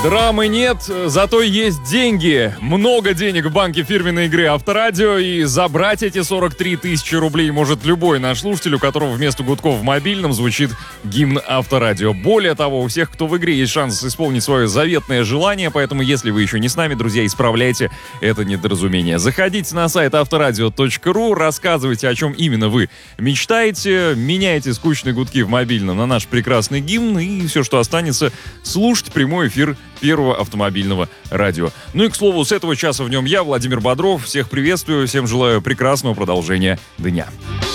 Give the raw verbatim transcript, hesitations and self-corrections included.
Драмы нет, зато есть деньги. Много денег в банке фирменной игры Авторадио. И забрать эти сорок три тысячи рублей может любой наш слушатель, у которого вместо гудков в мобильном звучит гимн Авторадио. Более того, у всех, кто в игре, есть шанс исполнить свое заветное желание. Поэтому, если вы еще не с нами, друзья, исправляйте это недоразумение. Заходите на сайт авторадио точка ру, рассказывайте, о чем именно вы мечтаете, меняйте скучные гудки в мобильном на наш прекрасный гимн, и все, что останется, слушать прямой эфир первого автомобильного радио. Ну и, к слову, с этого часа в нем я, Владимир Бодров. Всех приветствую, всем желаю прекрасного продолжения дня.